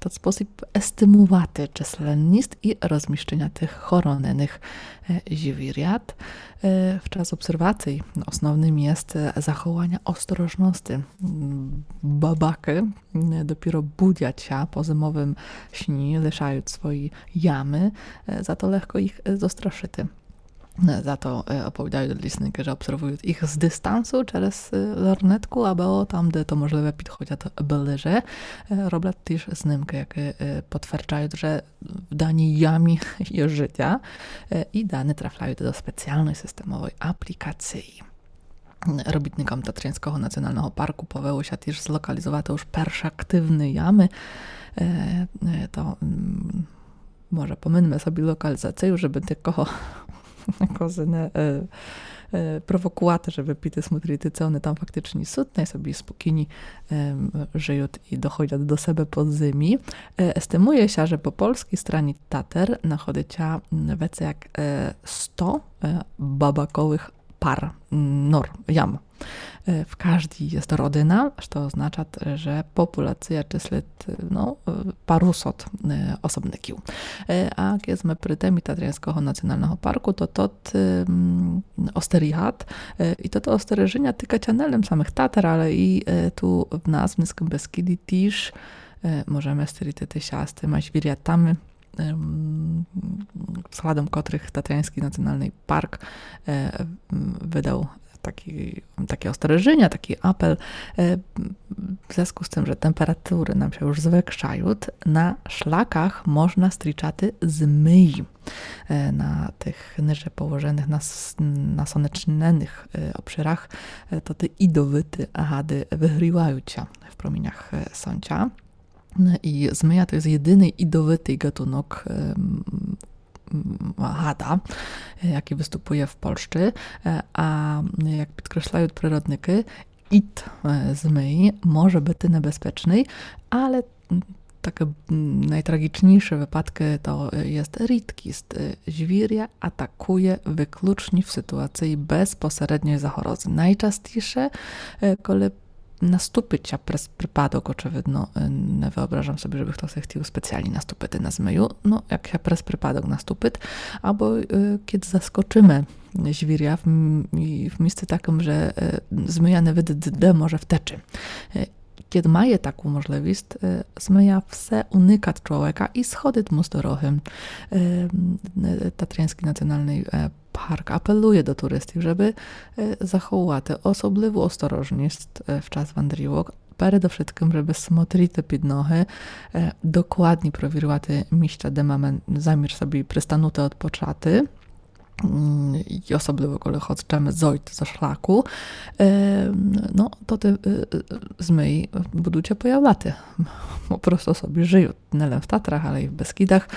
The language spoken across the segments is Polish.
to sposób estymowaty czeslenist i rozmieszczenia tych choronenych żywiriat. W czas obserwacji osnovnym jest zachowanie ostrożności. Babaki dopiero budziać się po zimowym śni, leszając swoje jamy, za to lekko ich zastraszyty. Za to opowiadają licznicy, że obserwują ich z dystansu przez lornetku, albo tam, gdzie to możliwe, podchodzą bliżej. Robią też snimki, jakie potwierdzają, że w danej jamie jest życia i dane trafiają do specjalnej systemowej aplikacji. Robitnikom Tatrzańskiego Nacjonalnego Parku powiało się też zlokalizować już pierwsze aktywne jamy. To może pomyślmy sobie lokalizację, żeby tylko kozyne prowokułaty, żeby pity smutrity, co one tam faktycznie są, sobie spokojni żyją i dochodzą do siebie pod ziemi. Estymuje się, że po polskiej stronie Tater nachodzi się więcej jak 100 babakowych par, jam. W każdej jest rodzina, co oznacza, że populacja czyslит parusot osobników. A jak jesteśmy przy temie Tatrzańskiego Nacjonalnego Parku, to osterihat i to osteryżenia tyka cianelem samych Tatar, ale i tu w nas, w Niskim Beskidzie też możemy steryty te siasty, maźwiriatamy, składem których Tatrzański Nacjonalny Park wydał takie ostrzeżenia, taki apel, w związku z tym, że temperatury nam się już zwiększają, na szlakach można stryczaty zmyj. Na tych niżej położonych, na słonecznych obszarach, to te idowyty ahady wygrywają się w promieniach słońca. I zmyja to jest jedyny idowyty gatunek hada, jaki występuje w Polsce, a jak podkreślają przyrodniki, zmyj może być niebezpieczny, ale takie najtragiczniejsze wypadki to jest rytkist. Żwiria atakuje wyklucznie w sytuacji bezpośredniej zachorozy. Najczęstsze, kiedy nastąpić przez przypadek, oczywiście, nie wyobrażam sobie, żeby ktoś chciał specjalnie nastąpić na zmyju, jak się przez przypadek nastąpić, albo kiedy zaskoczymy żwiria w miejscu takim, że zmyja nie może wteczy. Kiedy maje taką możliwość, zmyja wse unikać człowieka i schodzić mu z drogi. Tatrzański Nacjonalny Park apeluje do turystów, żeby zachować osobliwą ostrożność w czas wędrówek. Przede wszystkim, żeby smotrite pod nogi, dokładnie prowierować miejsca, gdzie mamy zamiar sobie przystanute odpoczaty. I osobliwo, kiedy chcemy zejść ze szlaku, to te zmyji będą się pojawiać. Po prostu sobie żyją, nie tylko w Tatrach, ale i w Beskidach.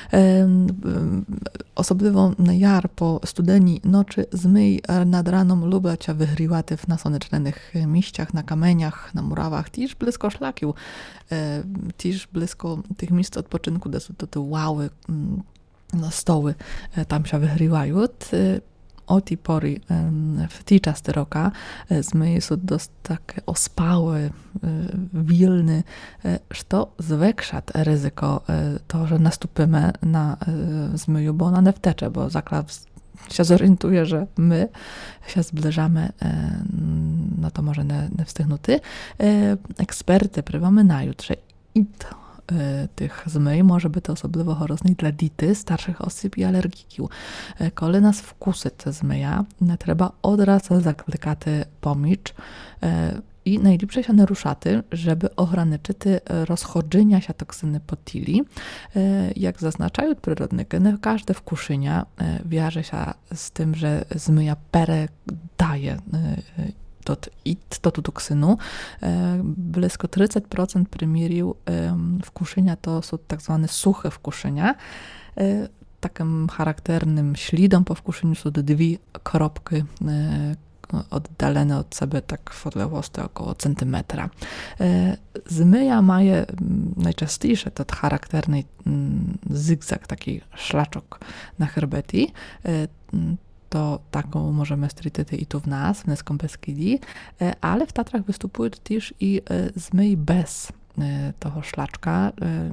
Osobliwo na jar po studeni nocy zmyj nad raną lubią się wygrywać na słonecznych miejscach, na kamieniach, na murawach, też blisko szlaków, też blisko tych miejsc odpoczynku, gdzie są te ławy, stoły tam się wygrywają. Od tej pory, w tej części roku, zmyje są dość takie ospałe, wilne, co zwiększa ryzyko to, że nastąpimy na zmyju, bo ona nie wtecze, bo zaklad się zorientuje, że my się zbliżamy, to może nie wstygnuty. Eksperty przypominają, że tych zmyj może być osobliwo chorosny dla dzieci, starszych osób i alergików. Kiedy nas wkusy te zmyja, trzeba od razu zaklикać pomoc i najlepiej się naruszaty, żeby ograniczyć rozchodzenia się toksyny po tili. Jak zaznaczają przyrodniki, każde wkuszenie wiąże się z tym, że zmyja daje to toksynu. Blisko 30% primierów wkuszenia to są tak zwane suche wkuszenia. Takim charakternym ślidą po wkuszeniu są dwie kropki oddalone od siebie tak w odległości około centymetra. Zmyja mają najczęstsze to charakterny zygzak, taki szlaczok na herbetii. To taką możemy strytyć i tu w nas, w Niskim Beskidzie, ale w Tatrach występują też i zmyj bez toho szlaczka.